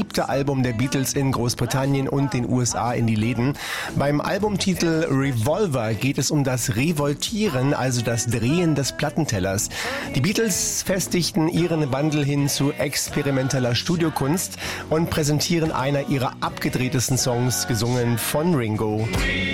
7. Album der Beatles in Großbritannien und den USA in die Läden. Beim Albumtitel Revolver geht es um das Revoltieren, also das Drehen des Plattentellers. Die Beatles festigten ihren Wandel hin zu experimenteller Studiokunst und präsentieren einer ihrer abgedrehtesten Songs, gesungen von Ringo.